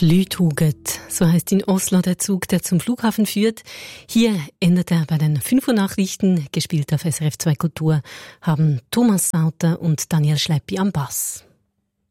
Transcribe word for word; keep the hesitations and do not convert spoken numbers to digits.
Lüthuget, so heißt in Oslo der Zug, der zum Flughafen führt. Hier endet er bei den fünf Uhr Nachrichten, gespielt auf S R F zwei Kultur, haben Thomas Sauter und Daniel Schleppi am Bass.